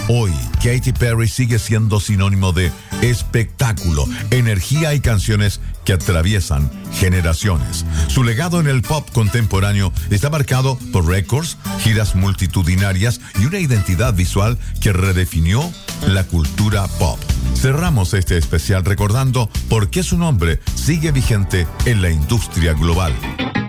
Hoy, Katy Perry sigue siendo sinónimo de espectáculo, energía y canciones que atraviesan generaciones. Su legado en el pop contemporáneo está marcado por récords, giras multitudinarias y una identidad visual que redefinió la cultura pop. Cerramos este especial recordando por qué su nombre sigue vigente en la industria global.